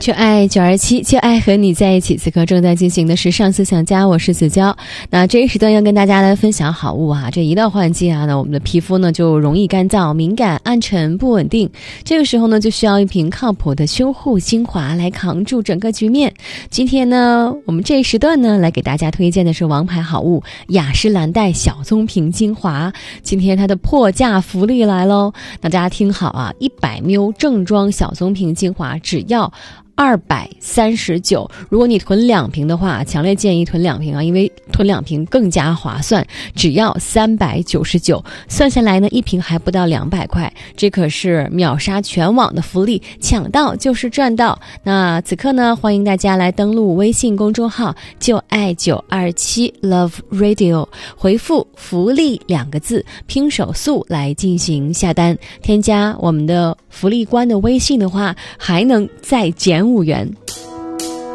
就爱927，就爱和你在一起。此刻正在进行的是上思想家，我是子娇。那这一时段要跟大家来分享好物啊，这一到换季啊，那我们的皮肤呢就容易干燥、敏感、暗沉、不稳定。这个时候呢，就需要一瓶靠谱的修护精华来扛住整个局面。今天呢，我们这一时段呢，来给大家推荐的是王牌好物雅诗兰黛小棕瓶精华。今天它的破价福利来喽，那大家听好啊，100ml 正装小棕瓶精华只要239，如果你囤2瓶的话，强烈建议囤2瓶啊，因为囤2瓶更加划算，只要399，算下来呢，一瓶还不到200块，这可是秒杀全网的福利，抢到就是赚到。那此刻呢，欢迎大家来登录微信公众号就爱927 Love Radio， 回复福利2个字，拼手速来进行下单，添加我们的福利官的微信的话，还能再减5元。